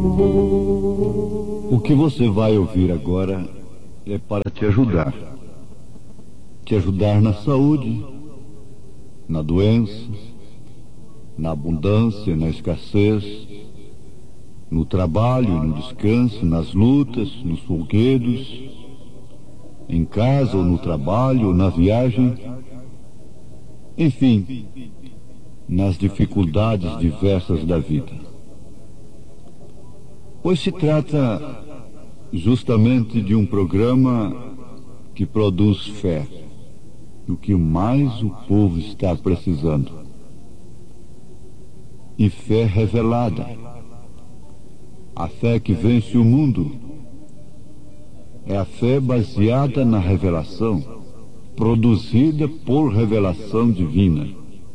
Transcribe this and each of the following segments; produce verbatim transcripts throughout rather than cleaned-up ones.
O que você vai ouvir agora é para te ajudar. Te ajudar na saúde, na doença, na abundância, na escassez, no trabalho e no descanso, nas lutas, nos folguedos, em casa ou no trabalho ou na viagem, enfim, nas dificuldades diversas da vida. Pois se trata justamente de um programa que produz fé, o que mais o povo está precisando. E fé revelada, a fé que vence o mundo, é a fé baseada na revelação, produzida por revelação divina.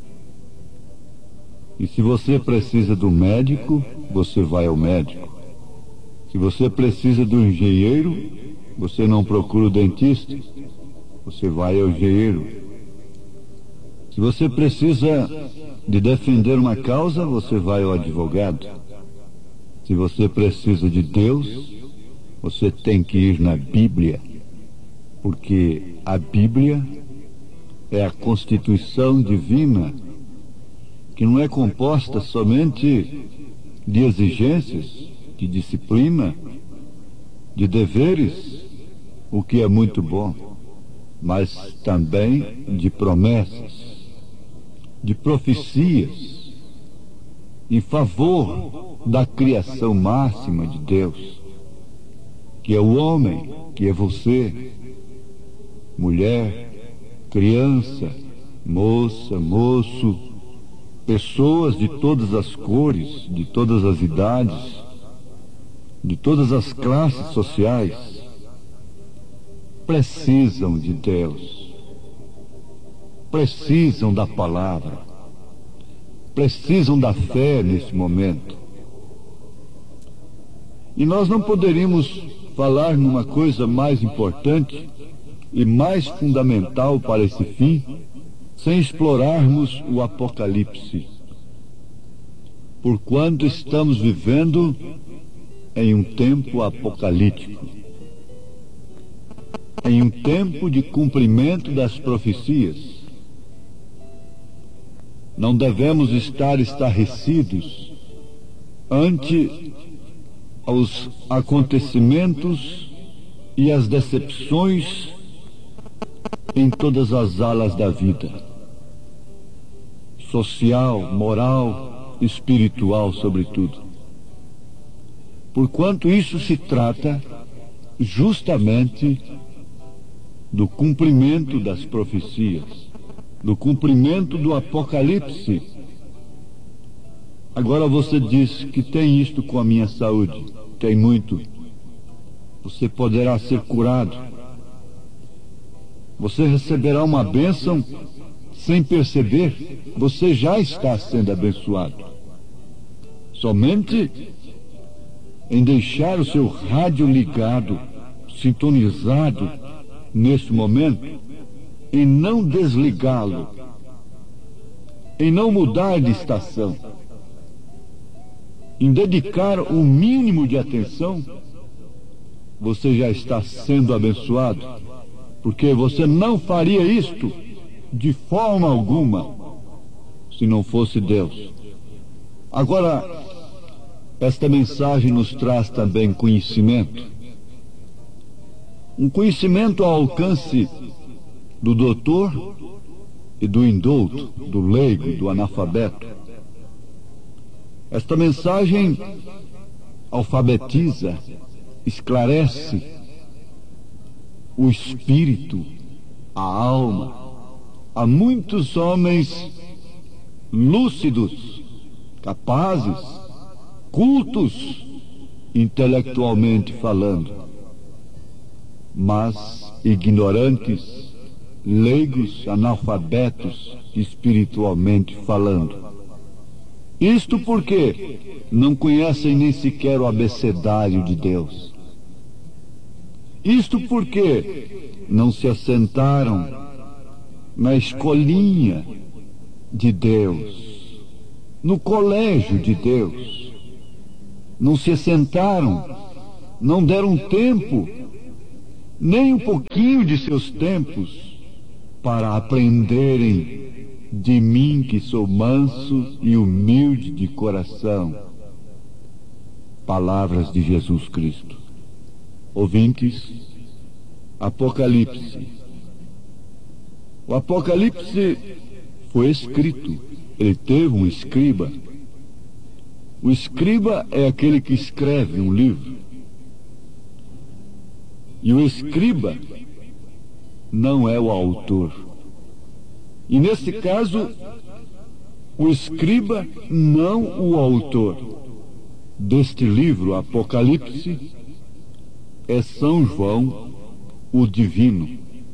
E se você precisa do médico, você vai ao médico. Se você precisa do engenheiro, você não procura o dentista, você vai ao engenheiro. Se você precisa de defender uma causa, você vai ao advogado. Se você precisa de Deus, você tem que ir na Bíblia, porque a Bíblia é a Constituição divina, que não é composta somente de exigências, de disciplina, de deveres, o que é muito bom, mas também de promessas, de profecias, em favor da criação máxima de Deus, que é o homem, que é você, mulher, criança, moça, moço, pessoas de todas as cores, de todas as idades, de todas as classes sociais, precisam de Deus, precisam da palavra, precisam da fé nesse momento. E nós não poderíamos falar numa coisa mais importante e mais fundamental para esse fim, sem explorarmos o Apocalipse. Porquanto estamos vivendo em um tempo apocalíptico, em um tempo de cumprimento das profecias. Não devemos estar estarrecidos ante os acontecimentos e as decepções em todas as alas da vida, social, moral, espiritual, sobretudo. Porquanto isso se trata justamente do cumprimento das profecias, do cumprimento do Apocalipse. Agora você diz que tem isto com a minha saúde. Tem muito. Você poderá ser curado. Você receberá uma bênção sem perceber. Você já está sendo abençoado. Somente em deixar o seu rádio ligado, sintonizado nesse momento, em não desligá-lo, em não mudar de estação, em dedicar o mínimo de atenção, você já está sendo abençoado, porque você não faria isto de forma alguma se não fosse Deus. Agora, esta mensagem nos traz também conhecimento. Um conhecimento ao alcance do doutor e do indouto, do leigo, do analfabeto. Esta mensagem alfabetiza, esclarece o espírito, a alma, a muitos homens lúcidos, capazes, cultos, intelectualmente falando, mas ignorantes, leigos, analfabetos, espiritualmente falando. Isto porque não conhecem nem sequer o abecedário de Deus. Isto porque não se assentaram na escolinha de Deus, no colégio de Deus. não se sentaram, não deram tempo, nem um pouquinho de seus tempos, para aprenderem de mim, que sou manso e humilde de coração. Palavras de Jesus Cristo. Ouvintes, Apocalipse. O Apocalipse foi escrito, ele teve um escriba. O escriba é aquele que escreve um livro. E o escriba não é o autor. E nesse caso, o escriba, não o autor deste livro, Apocalipse, é São João, o Divino.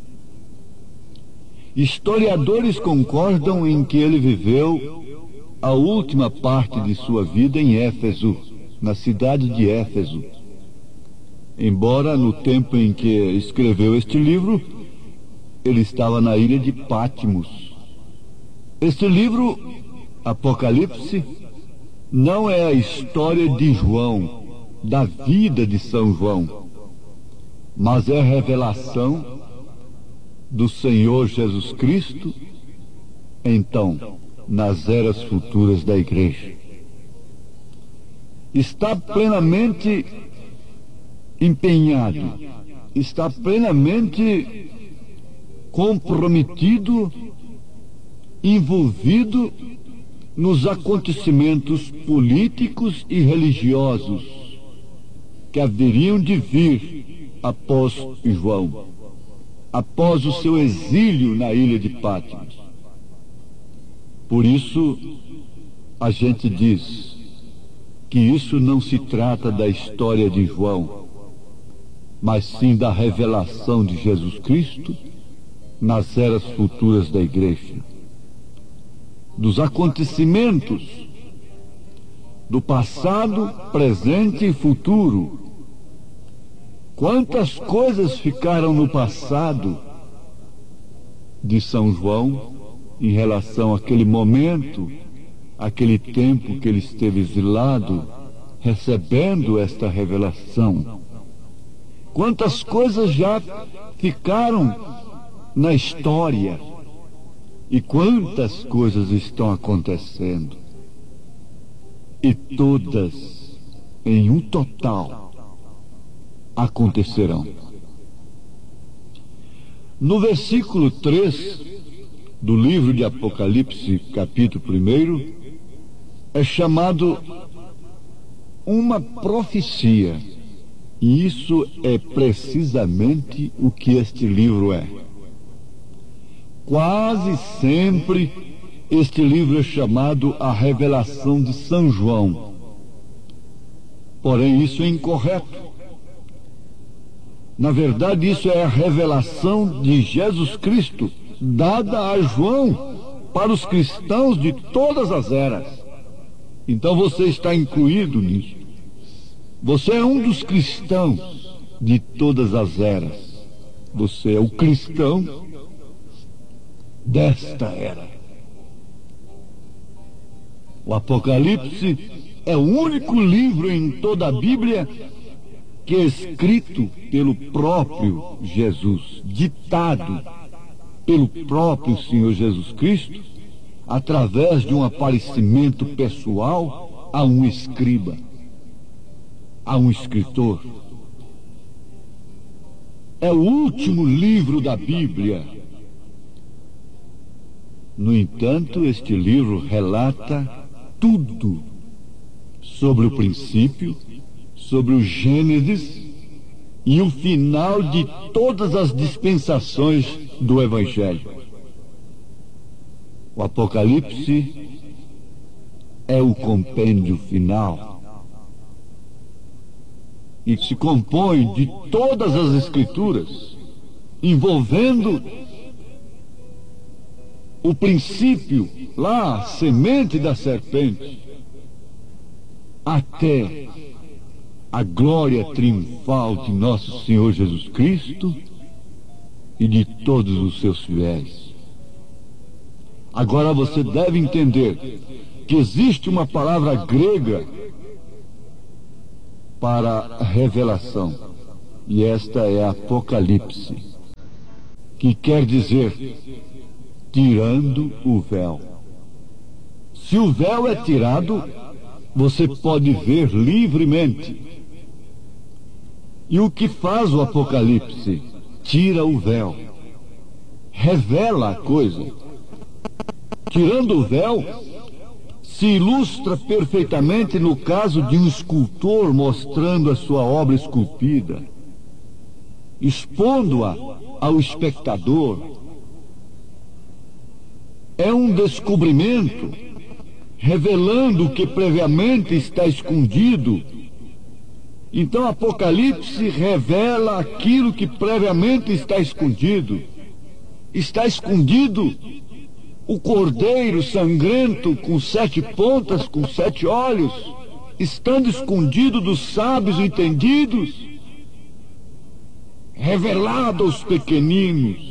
Historiadores concordam em que ele viveu a última parte de sua vida em Éfeso, na cidade de Éfeso. Embora no tempo em que escreveu este livro, ele estava na ilha de Patmos. Este livro, Apocalipse, não é a história de João, da vida de São João, mas é a revelação do Senhor Jesus Cristo, então, nas eras futuras da igreja. Está plenamente empenhado, está plenamente comprometido, envolvido nos acontecimentos políticos e religiosos que haveriam de vir após João, após o seu exílio na ilha de Patmos. Por isso, a gente diz que isso não se trata da história de João, mas sim da revelação de Jesus Cristo nas eras futuras da igreja, dos acontecimentos do passado, presente e futuro. Quantas coisas ficaram no passado de São João em relação àquele momento, aquele tempo que ele esteve exilado, recebendo esta revelação. Quantas coisas já ficaram na história e quantas coisas estão acontecendo. E todas, em um total, acontecerão. No versículo três do livro de Apocalipse, capítulo primeiro, é chamado uma profecia. E isso é precisamente o que este livro é. Quase sempre este livro é chamado a revelação de São João. Porém, isso é incorreto. Na verdade, isso é a revelação de Jesus Cristo, dada a João para os cristãos de todas as eras. Então você está incluído nisso. Você é um dos cristãos de todas as eras. Você é o cristão desta era. O Apocalipse é o único livro em toda a Bíblia que é escrito pelo próprio Jesus, ditado pelo próprio Senhor Jesus Cristo, através de um aparecimento pessoal a um escriba, a um escritor. É o último livro da Bíblia. No entanto, este livro relata tudo sobre o princípio, sobre o Gênesis e o final de todas as dispensações do Evangelho. O Apocalipse é o compêndio final e se compõe de todas as Escrituras, envolvendo o princípio, lá, a semente da serpente, até a glória triunfal de nosso Senhor Jesus Cristo e de todos os seus fiéis. Agora você deve entender que existe uma palavra grega para a revelação. E esta é Apocalipse, que quer dizer tirando o véu. Se o véu é tirado, você pode ver livremente. E o que faz o Apocalipse? Tira o véu, revela a coisa. Tirando o véu, se ilustra perfeitamente no caso de um escultor mostrando a sua obra esculpida, expondo-a ao espectador. É um descobrimento, revelando o que previamente está escondido. Então, Apocalipse revela aquilo que previamente está escondido. Está escondido o cordeiro sangrento com sete pontas, com sete olhos, estando escondido dos sábios entendidos, revelado aos pequeninos.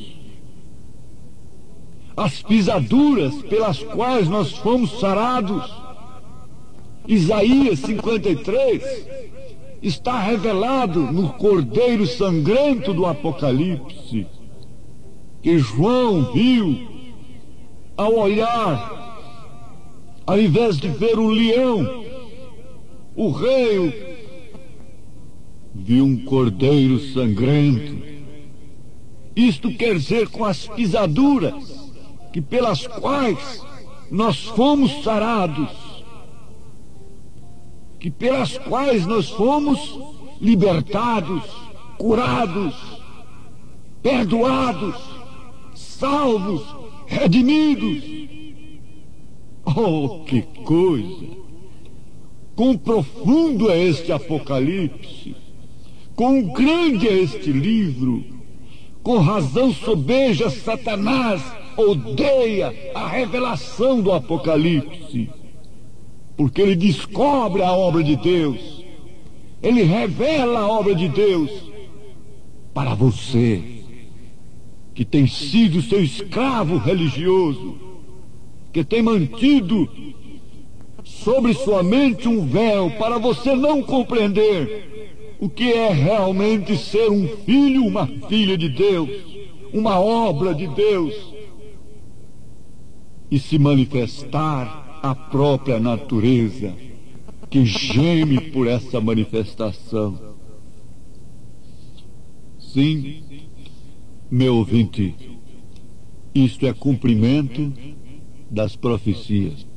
As pisaduras pelas quais nós fomos sarados. Isaías cinquenta e três está revelado no cordeiro sangrento do Apocalipse, que João viu ao olhar, ao invés de ver o leão, o rei, viu um cordeiro sangrento. Isto quer dizer, com as pisaduras que pelas quais nós fomos sarados, que pelas quais nós fomos libertados, curados, perdoados, salvos, redimidos. Oh, que coisa! Quão profundo é este Apocalipse! Quão grande é este livro! Com razão sobeja Satanás odeia a revelação do Apocalipse, porque ele descobre a obra de Deus, ele revela a obra de Deus para você, que tem sido seu escravo religioso, que tem mantido sobre sua mente um véu para você não compreender o que é realmente ser um filho, uma filha de Deus, uma obra de Deus, e se manifestar a própria natureza, que geme por essa manifestação. Sim, meu ouvinte, isto é cumprimento das profecias.